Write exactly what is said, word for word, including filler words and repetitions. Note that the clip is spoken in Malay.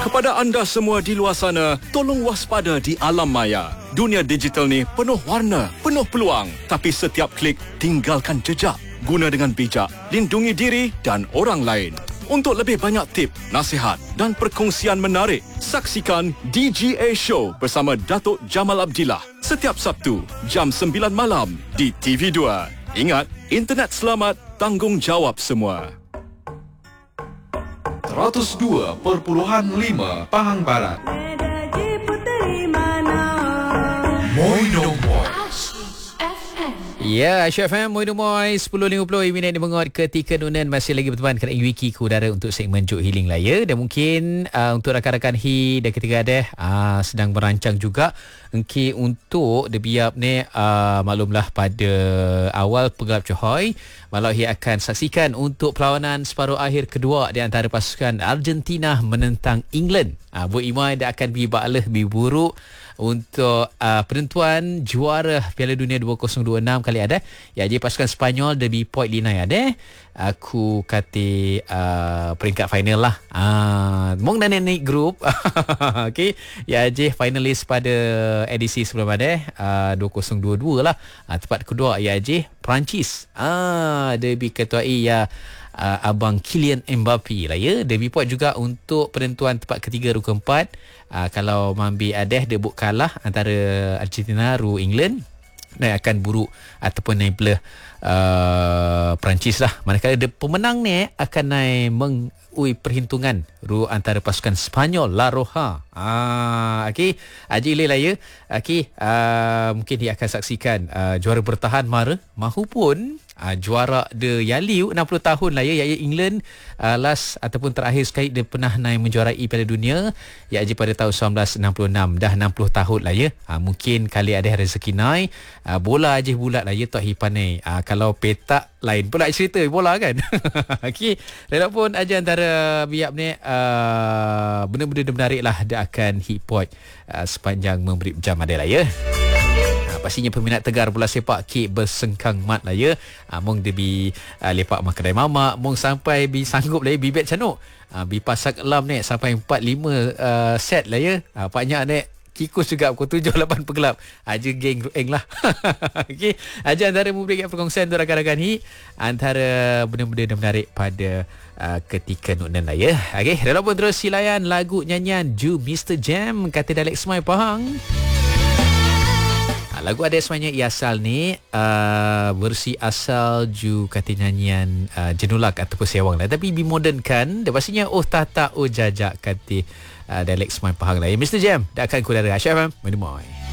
Kepada anda semua di luar sana, tolong waspada di alam maya. Dunia digital ni penuh warna, penuh peluang. Tapi setiap klik, tinggalkan jejak. Guna dengan bijak, lindungi diri dan orang lain. Untuk lebih banyak tip, nasihat dan perkongsian menarik, saksikan D G A Show bersama Datuk Jamal Abdillah setiap Sabtu jam sembilan malam di T V dua. Ingat, internet selamat, tanggungjawab semua. seratus dua perpuluhan lima Pahang Barat. Moino Moy. Ya, Asyik F M, Moino Moy, sepuluh lima puluh minit dimengot ketika Nunan masih lagi berteman kena wiki ke udara untuk segmen Juk Healing lah ya. Dan mungkin uh, untuk rakan-rakan Hi dan ketiga adeh uh, sedang merancang juga okay, untuk debiap ni uh, maklumlah pada awal Pegelap Johor malam Hi akan saksikan untuk perlawanan separuh akhir kedua di antara pasukan Argentina menentang England. Uh, Bu Imai dia akan bibalah biburuk untuk uh, penentuan juara Piala Dunia dua ribu dua puluh enam kali ada. Ya, jadi pasukan Sepanyol debi point linai ada. Aku kata uh, peringkat final lah. Ah, uh, mong dan naik grup. Okey. Ya, je finalis pada edisi sebelum ada uh, dua ribu dua puluh dua lah. Uh, tempat kedua ya je Perancis. Ah, debi ketuai ya uh, abang Kylian Mbappe lah ya. Debi point juga untuk penentuan tempat ketiga ru keempat. Uh, kalau Mambi Adeh debut kalah antara Argentina ru England dan akan buruk ataupun naik belah uh, Perancis lah. Manakala de, pemenang ni akan naik mengui perhitungan ru antara pasukan Sepanyol La Roja. Ah, okey. Aji lah ya. Okey, uh, mungkin dia akan saksikan uh, juara bertahan mara mahupun Uh, juara de Yaliu enam puluh tahun lah ya, iaitu England uh, last ataupun terakhir sekali dia pernah naik menjuarai Piala Dunia iaitu pada tahun seribu sembilan ratus enam puluh enam. Dah enam puluh tahun lah ya. Uh, mungkin kali ada rezeki naik uh, bola aja bulat lah ya tak hipanai. Uh, kalau petak lain pula cerita bola kan. Okey, walaupun aja antara biap ni uh, benda-benda menarik lah dia akan hit point uh, sepanjang memberi jam ada lah ya. Pastinya peminat tegar bola sepak kek bersengkang mat lah ya. Ha, mong dia bi uh, lepak makan kedai mamak, mong sampai bi sanggup lah ya bi bet canuk. Ha, bi pasak lam ni sampai empat lima uh, set lah ya. Ha, banyak ni kikus juga pukul tujuh lapan Pegelap. Aja geng rueng lah. Okey, aja antara memberikan perkongsian untuk rakan-rakan ni antara benda-benda yang menarik pada uh, ketika Nunan lah ya. Okey, walaupun terus silayan lagu nyanyian Ju Mister Jam kata Dalek Semai Pahang. Lagu Ada Semuanya Ia Asal ni uh, versi asal ju kata nyanyian uh, Jenulak ataupun Sewang lah. Tapi bimodernkan. Dan pastinya oh tata oh jajak kata uh, dialek Semai Pahang lah. Ya, Mister Jam dah akan kudara Asyik F M. Mono Moy.